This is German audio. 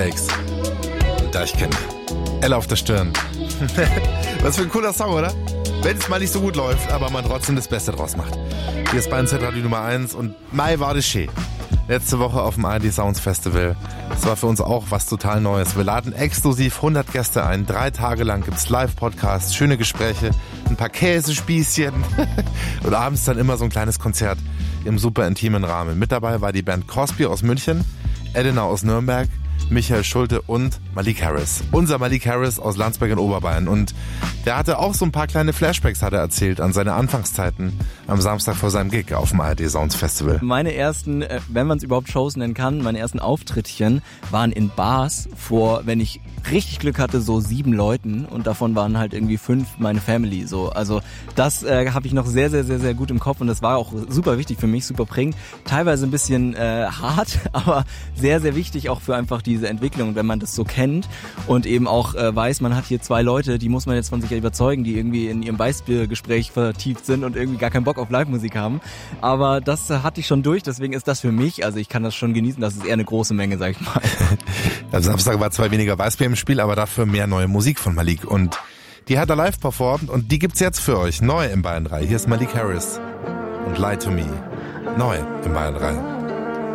Fakes. Deichkind. Elle auf der Stirn. Was für ein cooler Song, oder? Wenn es mal nicht so gut läuft, aber man trotzdem das Beste draus macht. Hier ist Bayern Radio Nummer 1 und Mai war das schön. Letzte Woche auf dem ARD Sounds Festival. Das war für uns auch was total Neues. Wir laden exklusiv 100 Gäste ein. 3 Tage lang gibt's Live-Podcasts, schöne Gespräche, ein paar Käsespießchen und abends dann immer so ein kleines Konzert im super intimen Rahmen. Mit dabei war die Band Crosby aus München, Edina aus Nürnberg, Michael Schulte und Malik Harris. Unser Malik Harris aus Landsberg in Oberbayern. Und der hatte auch so ein paar kleine Flashbacks, hat er erzählt, an seine Anfangszeiten am Samstag vor seinem Gig auf dem ARD Sounds Festival. Meine ersten, wenn man es überhaupt Shows nennen kann, meine ersten Auftrittchen waren in Bars vor, wenn ich richtig Glück hatte, so 7 Leuten und davon waren halt irgendwie 5 meine Family. So, also das habe ich noch sehr, sehr, sehr, sehr gut im Kopf und das war auch super wichtig für mich, super prägend. Teilweise ein bisschen hart, aber sehr, sehr wichtig auch für einfach diese Entwicklung, wenn man das so kennt und eben auch weiß, man hat hier 2 Leute, die muss man jetzt von sich überzeugen, die irgendwie in ihrem Weißbiergespräch vertieft sind und irgendwie gar keinen Bock auf Live-Musik haben. Aber das hatte ich schon durch, deswegen ist das für mich, also ich kann das schon genießen, das ist eher eine große Menge, sag ich mal. Am Samstag war zwar weniger Weißbier im Spiel, aber dafür mehr neue Musik von Malik und die hat er live performt und die gibt's jetzt für euch, neu im Bayern 3. Hier ist Malik Harris und Lie to Me, neu im Bayern 3.